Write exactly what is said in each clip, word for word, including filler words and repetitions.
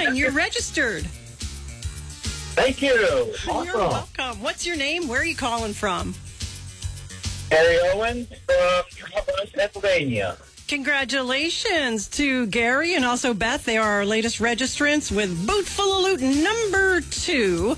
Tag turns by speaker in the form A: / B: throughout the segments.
A: and you're registered.
B: Thank you. Awesome.
A: You're welcome. What's your name? Where are you calling from?
B: Harry Owens from Pennsylvania.
A: Congratulations to Gary and also Beth. They are our latest registrants with Boot Full of Loot number two.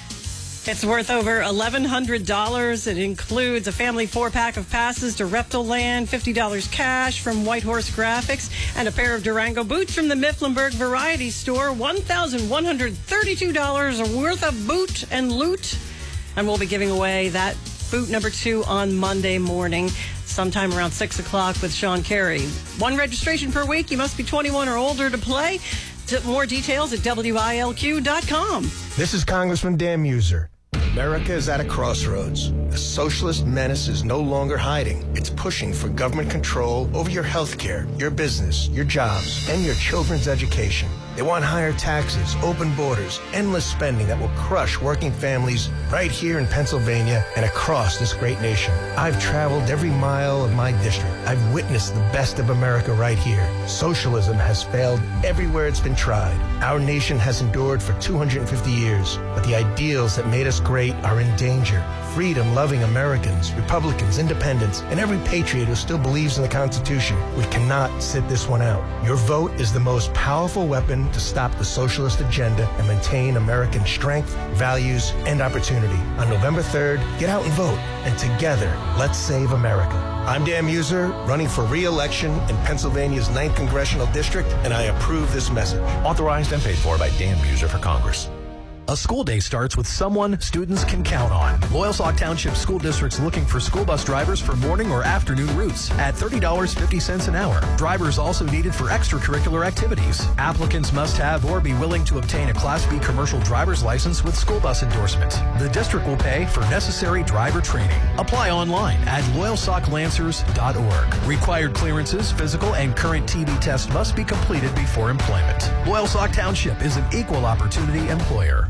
A: It's worth over eleven hundred dollars. It includes a family four-pack of passes to Reptiland, fifty dollars cash from White Horse Graphics, and a pair of Durango boots from the Mifflinburg Variety Store. one thousand one hundred thirty-two dollars worth of boot and loot. And we'll be giving away that boot number two on Monday morning, sometime around six o'clock with Sean Carey. One registration per week. You must be twenty-one or older to play. More details at W I L Q dot com.
C: This is Congressman Dan Muser. America is at a crossroads. The socialist menace is no longer hiding. It's pushing for government control over your health care, your business, your jobs, and your children's education. They want higher taxes, open borders, endless spending that will crush working families right here in Pennsylvania and across this great nation. I've traveled every mile of my district. I've witnessed the best of America right here. Socialism has failed everywhere it's been tried. Our nation has endured for two hundred fifty years, but the ideals that made us great are in danger. Freedom-loving Americans, Republicans, independents, and every patriot who still believes in the Constitution. We cannot sit this one out. Your vote is the most powerful weapon to stop the socialist agenda and maintain American strength, values, and opportunity. On November third, get out and vote. And together, let's save America. I'm Dan Muser, running for re-election in Pennsylvania's ninth Congressional District, and I approve this message.
D: Authorized and paid for by Dan Muser for Congress. A school day starts with someone students can count on. Loyalsock Township School District's looking for school bus drivers for morning or afternoon routes at thirty dollars and fifty cents an hour. Drivers also needed for extracurricular activities. Applicants must have or be willing to obtain a Class B commercial driver's license with school bus endorsement. The district will pay for necessary driver training. Apply online at loyalsock lancers dot org. Required clearances, physical, and current T B test must be completed before employment. Loyalsock Township is an equal opportunity employer.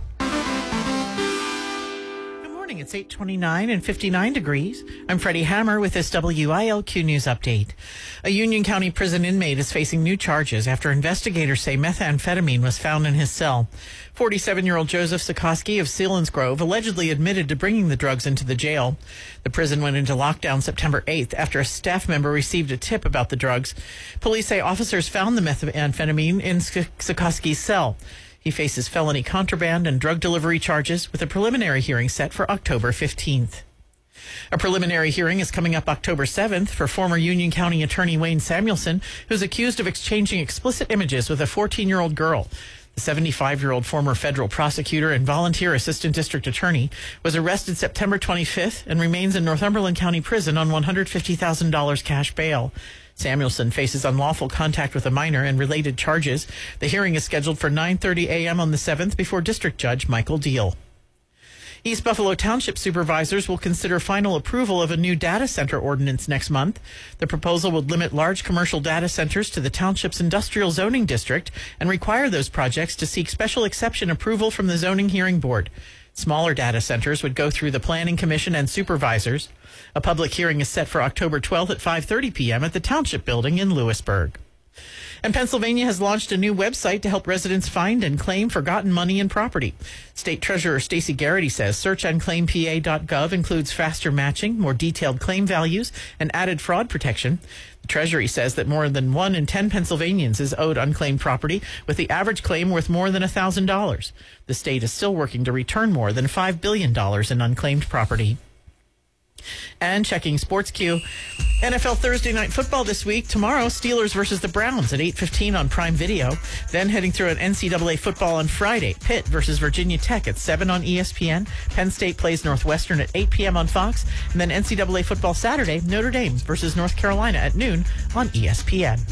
E: It's eight twenty-nine and fifty-nine degrees. I'm Freddie Hammer with this W I L Q News Update. A Union County prison inmate is facing new charges after investigators say methamphetamine was found in his cell. forty-seven-year-old Joseph Sikoski of Selinsgrove allegedly admitted to bringing the drugs into the jail. The prison went into lockdown September eighth after a staff member received a tip about the drugs. Police say officers found the methamphetamine in Sikoski's cell. He faces felony contraband and drug delivery charges with a preliminary hearing set for October fifteenth. A preliminary hearing is coming up October seventh for former Union County Attorney Wayne Samuelson, who's accused of exchanging explicit images with a fourteen-year-old girl. The seventy-five-year-old former federal prosecutor and volunteer assistant district attorney was arrested September twenty-fifth and remains in Northumberland County Prison on one hundred fifty thousand dollars cash bail. Samuelson faces unlawful contact with a minor and related charges. The hearing is scheduled for nine thirty a.m. on the seventh before District Judge Michael Deal. East Buffalo Township supervisors will consider final approval of a new data center ordinance next month. The proposal would limit large commercial data centers to the township's industrial zoning district and require those projects to seek special exception approval from the zoning hearing board. Smaller data centers would go through the Planning Commission and supervisors. A public hearing is set for October twelfth at five thirty p.m. at the Township Building in Lewisburg. And Pennsylvania has launched a new website to help residents find and claim forgotten money and property. State Treasurer Stacey Garrity says search on claim p a dot gov includes faster matching, more detailed claim values, and added fraud protection. The Treasury says that more than one in ten Pennsylvanians is owed unclaimed property, with the average claim worth more than one thousand dollars. The state is still working to return more than five billion dollars in unclaimed property. And checking Sports Q. N F L Thursday Night Football this week. Tomorrow, Steelers versus the Browns at eight fifteen on Prime Video. Then heading through an N C double A football on Friday. Pitt versus Virginia Tech at seven on E S P N. Penn State plays Northwestern at eight p.m. on Fox. And then N C double A football Saturday, Notre Dame versus North Carolina at noon on E S P N.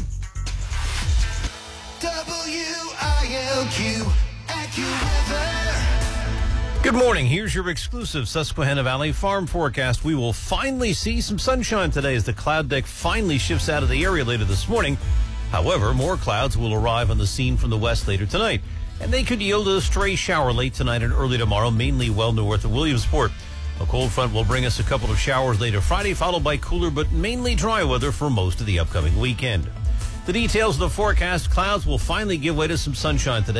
F: W I L Q, AccuWeather.
G: Good morning. Here's your exclusive Susquehanna Valley farm forecast. We will finally see some sunshine today as the cloud deck finally shifts out of the area later this morning. However, more clouds will arrive on the scene from the west later tonight, and they could yield a stray shower late tonight and early tomorrow, mainly well north of Williamsport. A cold front will bring us a couple of showers later Friday, followed by cooler but mainly dry weather for most of the upcoming weekend. The details of the forecast: clouds will finally give way to some sunshine today.